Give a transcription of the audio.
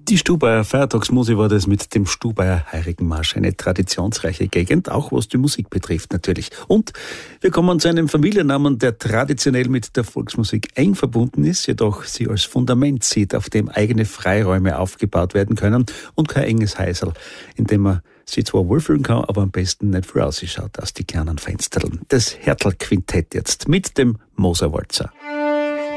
Die Stubaier Feiertagsmusik war das mit dem Stubaier Heiligenmarsch. Eine traditionsreiche Gegend, auch was die Musik betrifft natürlich. Und wir kommen zu einem Familiennamen, der traditionell mit der Volksmusik eng verbunden ist, jedoch sie als Fundament sieht, auf dem eigene Freiräume aufgebaut werden können und kein enges Häusl, in dem man sich zwar wohlfühlen kann, aber am besten nicht vorausschaut aus die kleinen Fensterln. Das Hertel-Quintett jetzt mit dem Moserwalzer.